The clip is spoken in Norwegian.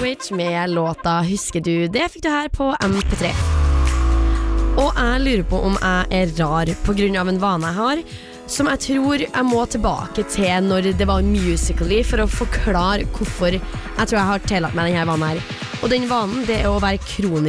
Mitrovic med låta Husker du. Det fikk du her på MP3. Og jeg lurer på om jeg rar på grunn av en vane jeg har, som jeg tror jeg må tilbake til når det var Musical.ly for å forklare hvorfor jeg tror jeg har tillagt meg denne vanen her. Og den vanen, det å være kronisk